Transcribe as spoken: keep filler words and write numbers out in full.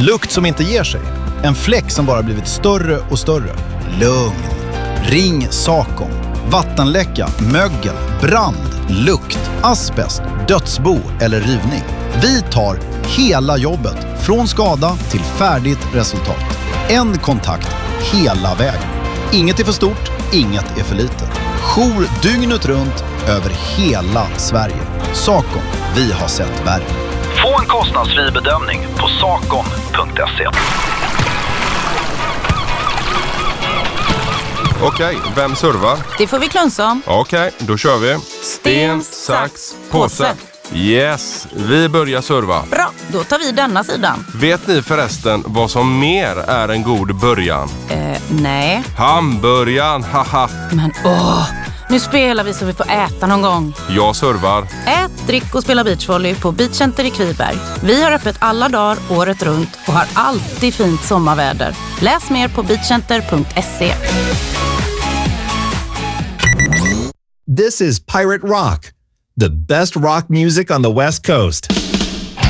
Lukt som inte ger sig. En fläck som bara blivit större och större. Lugn. Ring Sakon. Vattenläcka, mögel, brand, lukt, asbest, dödsbo eller rivning. Vi tar hela jobbet från skada till färdigt resultat. En kontakt hela vägen. Inget är för stort, inget är för litet. Jour dygnet runt över hela Sverige. Sakon, vi har sett värre. Få en kostnadsfri bedömning på sakon punkt se. Okej, vem servar? Det får vi klunsa om. Okej, då kör vi. Sten, sax, påse. Yes, vi börjar serva. Bra, då tar vi denna sidan. Vet ni förresten vad som mer är en god början? Eh, nej. Hamburgaren, haha. Men åh, nu spelar vi så vi får äta någon gång. Jag servar. Ät, drick och spela beachvolley på Beachcenter i Kviberg. Vi har öppet alla dagar, året runt och har alltid fint sommarväder. Läs mer på beachcenter punkt se. This is Pirate Rock, the best rock music on the West Coast.